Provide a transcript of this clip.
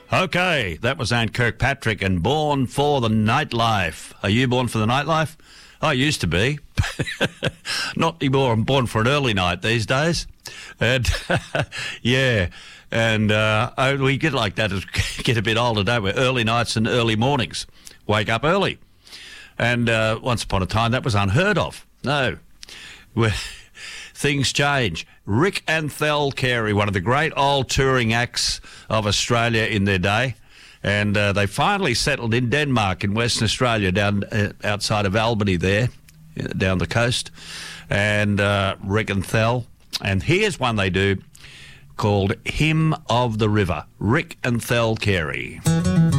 Okay, that was Anne Kirkpatrick and Born for the Nightlife. Are you born for the nightlife? I used to be. Not anymore. I'm born for an early night these days. And, yeah, and we get like that as we get a bit older, don't we? Early nights and early mornings. Wake up early. And once upon a time, that was unheard of. No. Things change. Rick and Thel Carey, one of the great old touring acts of Australia in their day. And they finally settled in Denmark in Western Australia, down outside of Albany there, down the coast. And Rick and Thel. And here's one they do called Hymn of the River. Rick and Thel Carey.